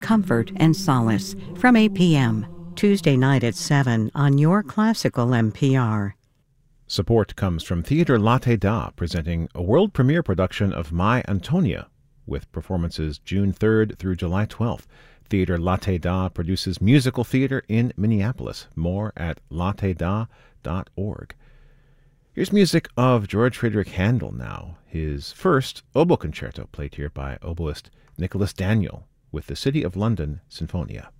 comfort and solace from 8 p.m. Tuesday night at 7 on your classical NPR. Support comes from Theatre Latte Da, presenting a world premiere production of My Antonia, with performances June 3rd through July 12th. Theatre Latte Da produces musical theater in Minneapolis. More at latteda.org. Here's music of George Friedrich Handel now, his first oboe concerto played here by oboist Nicholas Daniel with the City of London Sinfonia.